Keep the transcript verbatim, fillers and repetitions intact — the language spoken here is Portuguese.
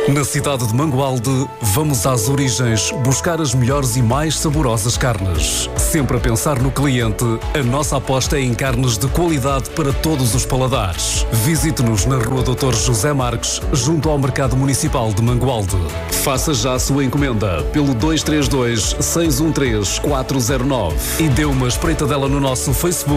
Na cidade de Mangualde, vamos às origens buscar as melhores e mais saborosas carnes. Sempre a pensar no cliente, a nossa aposta é em carnes de qualidade para todos os paladares. Visite-nos na Rua doutor José Marques, junto ao Mercado Municipal de Mangualde. Faça já a sua encomenda pelo dois três dois, seis um três, quatro zero nove e dê uma espreitadela no nosso Facebook